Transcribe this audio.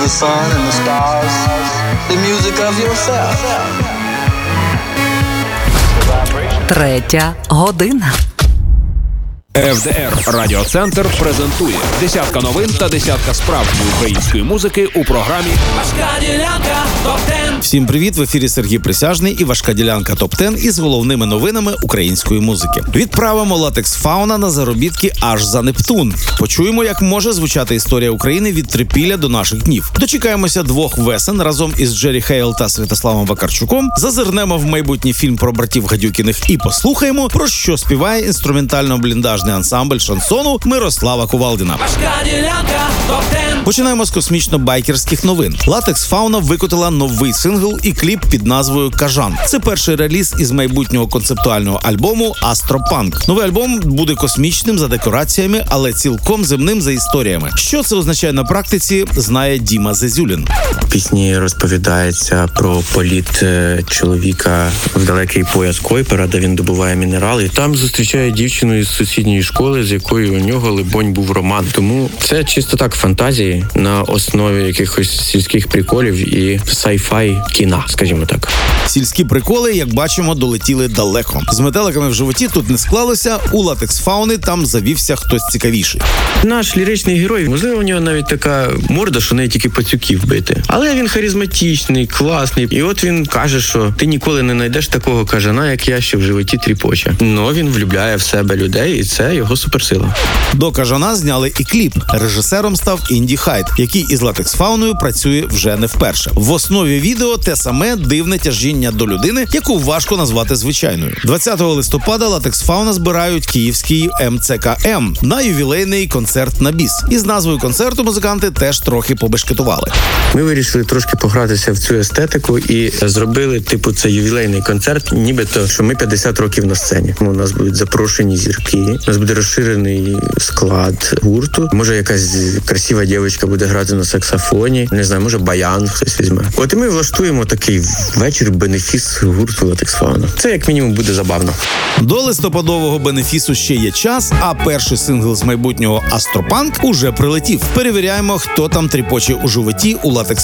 sun and the stars, the music of yourself. Третя година. ФДР Радіоцентр презентує десятка новин та десятка справжньої української музики у програмі «Важка ділянка ТОП-10». Всім привіт! В ефірі Сергій Присяжний і «Важка ділянка ТОП-10» із головними новинами української музики. Відправимо Латекс Фауна на заробітки аж за Нептун. Почуємо, як може звучати історія України від Трипілля до наших днів. Дочекаємося двох весен разом із Джері Хейл та Святославом Вакарчуком. Зазирнемо в майбутній фільм про братів Гадюкіних і послухаємо, про що співає інструментально-бліндажний ансамбль шансону Мирослава Кувалдіна. Починаємо з космічно-байкерських новин. Латекс Фауна викотила новий сингл і кліп під назвою «Кажан». Це перший реліз із майбутнього концептуального альбому «Астропанк». Новий альбом буде космічним за декораціями, але цілком земним за історіями. Що це означає на практиці, знає Діма Зезюлін. В пісні розповідається про політ чоловіка в далекий пояс Койпера, де він добуває мінерали. Там зустрічає дівчину із сусідньої школи, з якою у нього, либонь, був роман. Тому це чисто так фантазії на основі якихось сільських приколів і сай-фай кіна, скажімо так. Сільські приколи, як бачимо, долетіли далеко. З метеликами в животі тут не склалося, у Латекс Фауни там завівся хтось цікавіший. Наш ліричний герой, можливо, у нього навіть така морда, що неї тільки пацюків бити. Але він харизматичний, класний. І от він каже, що ти ніколи не знайдеш такого кажана, як я, що в животі тріпоче. Но він влюбляє в себе людей, і це його суперсила. До кажана зняли і кліп. Режисером став Інді Хайт, який із Латекс Фауною працює вже не вперше. В основі відео те саме дивне тяжіння до людини, яку важко назвати звичайною. 20 листопада Латекс Фауна збирають київський МЦКМ на ювілейний концерт на біс. Із назвою концерту музиканти теж трохи побешкетували. Ми вирішили трошки погратися в цю естетику і зробили, це ювілейний концерт, нібито, що ми 50 років на сцені. У нас будуть запрошені зірки, у нас буде розширений склад гурту. Може, якась красива дівчинка буде грати на саксофоні, не знаю, може баян хтось візьме. От і ми влаштуємо такий вечір бенефіс гурту Латекс Фауна. Це як мінімум буде забавно. До листопадового бенефісу ще є час, а перший сингл з майбутнього «Астропанк» уже прилетів. Перевіряємо, хто там тріпоче у животі у Латекс